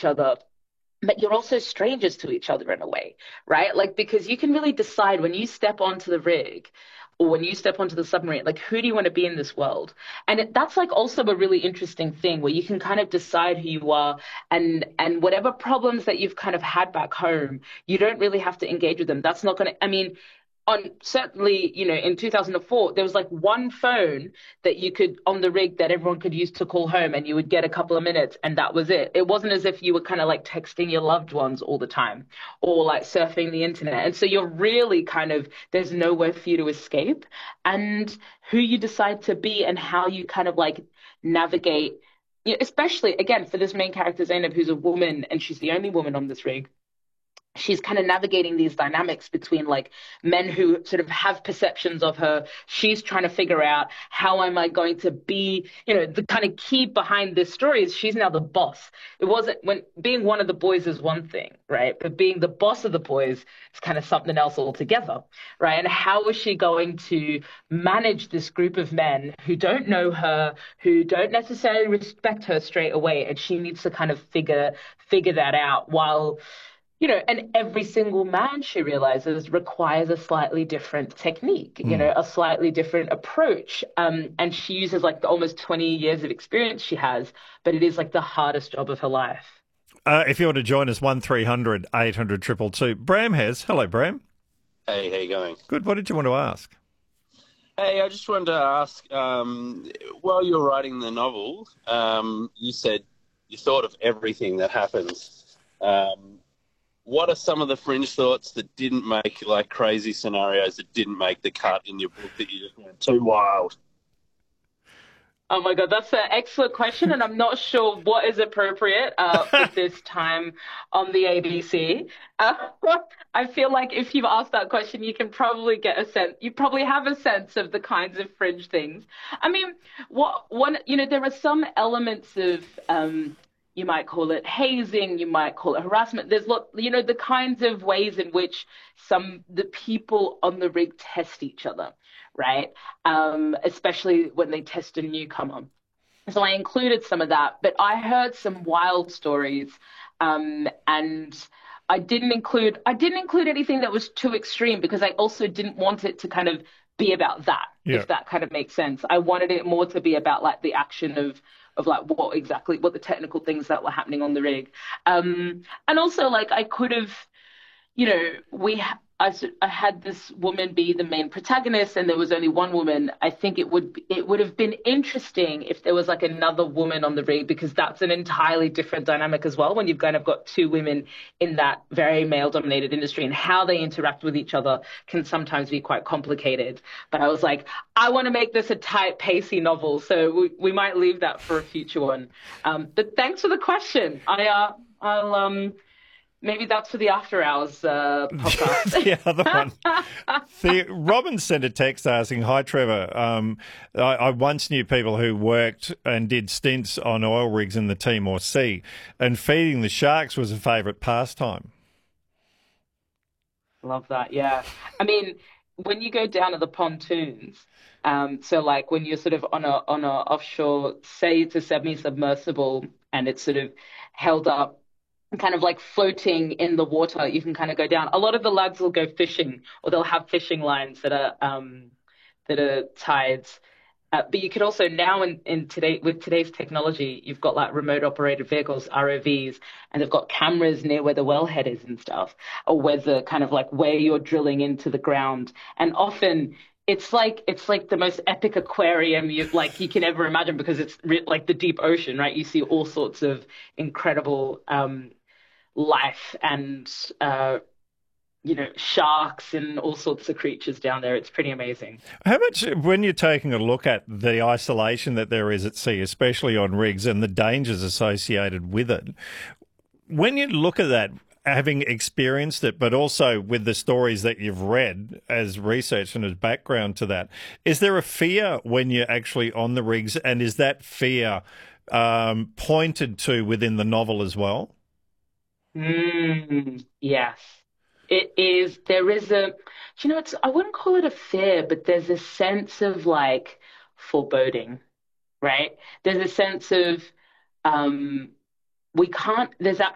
each other, but you're also strangers to each other in a way, right? Like, because you can really decide when you step onto the rig or when you step onto the submarine, like, who do you want to be in this world? And that's like also a really interesting thing where you can kind of decide who you are, and whatever problems that you've kind of had back home, you don't really have to engage with them. That's not going to, I mean, on certainly, in 2004, there was like one phone that you could on the rig that everyone could use to call home, and you would get a couple of minutes, and that was it. It wasn't as if you were kind of like texting your loved ones all the time or like surfing the internet. And so you're really kind of, there's nowhere for you to escape. And who you decide to be and how you kind of like navigate, especially again for this main character, Zainab, who's a woman and she's the only woman on this rig. She's kind of navigating these dynamics between like men who sort of have perceptions of her. She's trying to figure out, how am I going to be, the kind of key behind this story is she's now the boss. It wasn't, when being one of the boys is one thing, right? But being the boss of the boys is kind of something else altogether, right? And how is she going to manage this group of men who don't know her, who don't necessarily respect her straight away, and she needs to kind of figure that out while, and every single man, she realizes, requires a slightly different technique, Mm. a slightly different approach. And she uses like the almost 20 years of experience she has, but it is like the hardest job of her life. If you want to join us, 1300 800 222. Bram has. Hello, Bram. Hey, how you going? Good. What did you want to ask? Hey, I just wanted to ask, while you're writing the novel, you said you thought of everything that happens. What are some of the fringe thoughts that didn't make, like crazy scenarios that didn't make the cut in your book that you just went too wild? Oh my God, that's an excellent question, and I'm not sure what is appropriate for this time on the ABC. Uh, I feel like if you've asked that question, you can probably get a sense. You probably have a sense of the kinds of fringe things. I mean, there are some elements of you might call it hazing, you might call it harassment. The kinds of ways in which the people on the rig test each other, right? Especially when they test a newcomer. So I included some of that, but I heard some wild stories, and I didn't include anything that was too extreme because I also didn't want it to kind of be about that, Yeah. if that kind of makes sense. I wanted it more to be about like the action of like what the technical things that were happening on the rig. And also like I could have, I had this woman be the main protagonist, and there was only one woman. I think it would have been interesting if there was like another woman on the rig, because that's an entirely different dynamic as well when you've kind of got two women in that very male-dominated industry, and how they interact with each other can sometimes be quite complicated. But I was like, I want to make this a tight, pacey novel, so we might leave that for a future one. But thanks for the question. I'll maybe that's for the After Hours podcast. The other one. Robin sent a text asking, "Hi, Trevor. I once knew people who worked and did stints on oil rigs in the Timor Sea, and feeding the sharks was a favourite pastime." Love that. Yeah. I mean, when you go down to the pontoons, so like when you're sort of on a offshore, say it's a semi-submersible and it's sort of held up, kind of like floating in the water, you can kind of go down. A lot of the lads will go fishing, or they'll have fishing lines that are tied. But you could also now in today with today's technology, you've got like remote operated vehicles, ROVs, and they've got cameras near where the wellhead is and stuff, or where the kind of like where you're drilling into the ground. And often it's like the most epic aquarium you can ever imagine, because it's like the deep ocean, right? You see all sorts of incredible life and sharks and all sorts of creatures down there. It's pretty amazing. How much, when you're taking a look at the isolation that there is at sea, especially on rigs, and the dangers associated with it, when you look at that, having experienced it, but also with the stories that you've read as research and as background to that, is there a fear when you're actually on the rigs, and is that fear pointed to within the novel as well? Yes, it is. There is I wouldn't call it a fear, but there's a sense of like foreboding, right? There's a sense of, um, there's that